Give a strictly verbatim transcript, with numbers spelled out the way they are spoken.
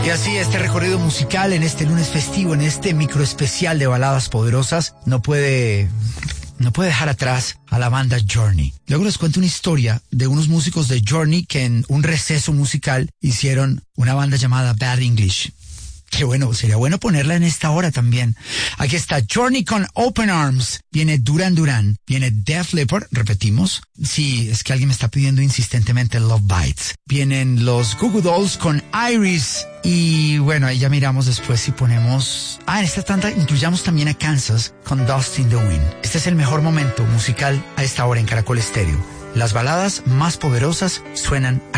Y así este recorrido musical en este lunes festivo, en este micro especial de baladas poderosas, no puede, no puede dejar atrás a la banda Journey. Luego les cuento una historia de unos músicos de Journey que en un receso musical hicieron una banda llamada Bad English. Qué bueno, sería bueno ponerla en esta hora también. Aquí está Journey con Open Arms. Viene Duran Duran. Viene Def Leppard, repetimos. Sí, es que alguien me está pidiendo insistentemente Love Bites. Vienen los Goo Goo Dolls con Iris. Y bueno, ahí ya miramos después si ponemos... Ah, en esta tanda incluyamos también a Kansas con Dust in the Wind. Este es el mejor momento musical a esta hora en Caracol Estéreo. Las baladas más poderosas suenan aquí.